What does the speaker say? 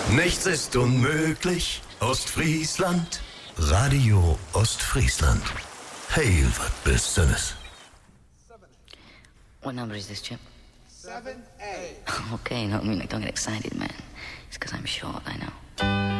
Nichts ist unmöglich. Ostfriesland. Radio Ostfriesland. Heil wat Business. What number is this, Chip? 7A. Okay, no, don't get excited, man. It's because I'm short, I know.